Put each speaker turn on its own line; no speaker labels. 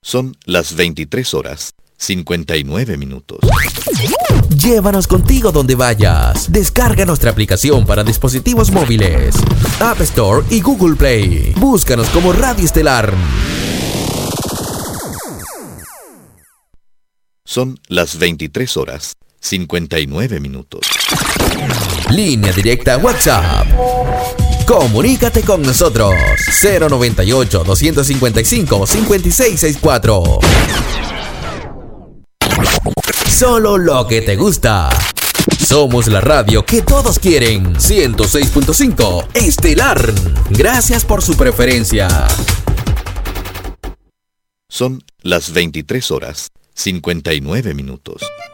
Son las 23:59.
Llévanos contigo donde vayas. Descarga nuestra aplicación para dispositivos móviles, App Store y Google Play. Búscanos como Radio Estelar.
Son las 23:59.
Línea directa WhatsApp. Comunícate con nosotros. 098-255-5664. Solo lo que te gusta. Somos la radio que todos quieren. 106.5 Estelar. Gracias por su preferencia.
Son las 23:59.